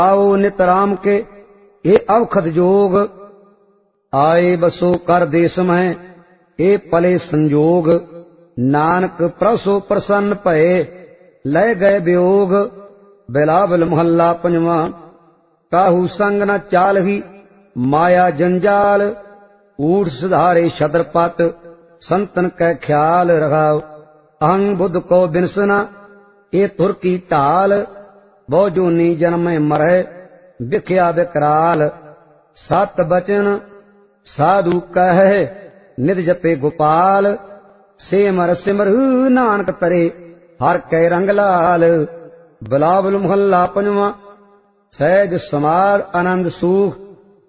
आओ नित राम के ये अवखद जोग, आए बसो कर देश में ये पले संजोग। नानक प्रसो प्रसन्न भये ले गए वियोग। बिलावल महला पंजवा। काहू संग न चालही माया जंजाल, ऊठ सुधारे छत्रपत संतन कै ख्याल रखाओ। अहं बुद्ध को बिनसना ये तुर की ढाल, बहु जूनी जन्मे मरै बिख्या विकराल। सत बचन साधु कहे नित जपे गोपाल, सिमर सिमर नानक तरे हर कै रंग लाल। बिलावल महला पंजवा। सहज समाज आनंद सूख,